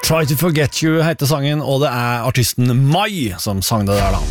Try to Forget You heter sangen, og det artisten Mai som sang det der da.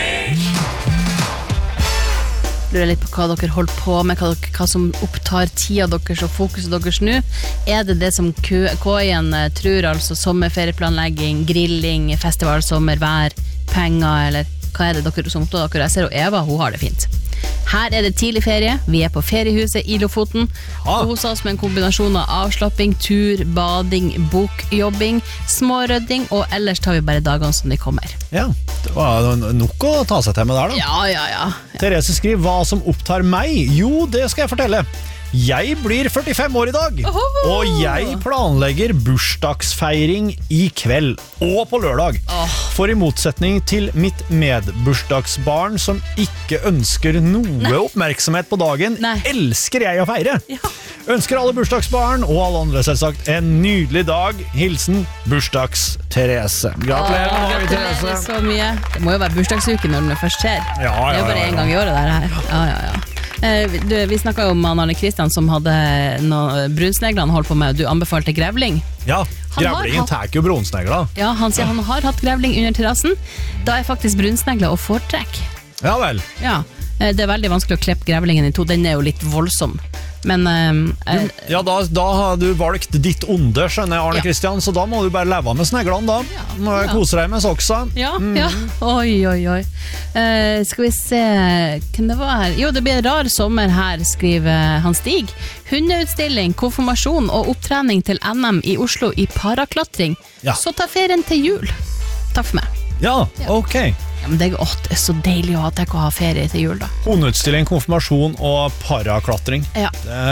Lurer litt på hva dere holder på med, hva som opptar tida deres og fokuset deres nå. Det som K1 tror, altså sommerferieplanlegging, grilling, festival, sommervær, penger, eller hva det dere som opptar dere? Jeg ser og Eva, hun har det fint. Her det tidlig ferie, vi på feriehuset I Lofoten, og hos oss med en kombinasjon av avslapping, tur, bading, bokjobbing, smårødding, og ellers tar vi bare dagene som de kommer. Ja, det var nok å ta seg til med der da. Ja. Therese skriver, hva som opptar meg? Jo, det skal jeg fortelle. Jeg blir 45 år I dag, og jeg planlegger bursdagsfeiring I kveld og på lørdag. For I motsetning til mitt medbursdagsbarn som ikke ønsker noe oppmerksomhet på dagen, elsker jeg å feire. Ønsker alle bursdagsbarn og alle andre selvsagt en nydelig dag. Hilsen bursdags-Therese. Gratulerer, Therese. Så mye. Det må jo være bursdagsuke når det først skjer. Det jo bare en gang I året det her. Ja. Vi snakket jo om Arne Kristian som hadde brunsnegler han holdt på med. Du anbefalte grevling. Ja, grevlingen tar jo brunsnegler. Ja, han sier han har hatt grevling under terrassen. Da faktisk brunsnegler å foretrekke. Ja vel. Ja, det veldig vanskelig å klippe grevlingen I to. Den jo litt voldsom. Men ja, da har du valgt ditt onde, skjønner jeg, Arne Kristian, så da må du bare leve med sneglene da. Må jeg kose deg med soksa. Ja. Oi. Skal vi se hvem det var her? Jo, det blir en rar sommer her, skriver han Stig. Hundeutstilling, konfirmasjon og opptrening til NM I Oslo I paraklatring. Så ta ferien til jul. Takk for meg. Ja, ok. Ja, men det så deilig å ha ferie til jul da. Hundeutstilling, konfirmasjon og paraklatring. Ja.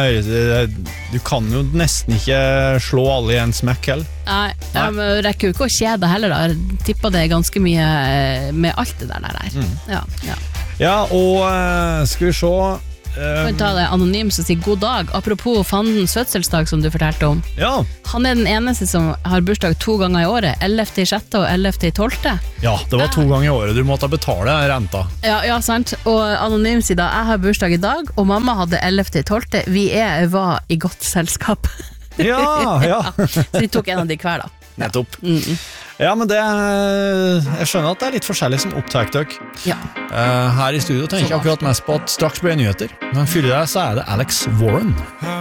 Du kan jo nesten ikke slå alle I en smekk heller. Nei, men rekker jo ikke å kjede heller da. Jeg tipper det ganske mye med alt det der. Ja, og skal vi se... Kan vi ta det anonym som sier god dag. Apropos Fandens fødselsdag som du fortalte om. Ja. Han den eneste som har bursdag 2 ganger I året, 11.6. og 11.12. Ja, det var 2 ganger I året du måtte betale renta. Ja, sant. Og anonym sier da, jeg har bursdag I dag, og mamma hadde 11.12. Vi var I godt selskap. Ja. Så de tok en av de hver da. Nettopp. Ja, men jeg skjønner at det litt forskjellig som opptak dere. Ja. Her I studio tenker jeg akkurat mest på at straks blir nyheter. Men før det så det Alex Warren.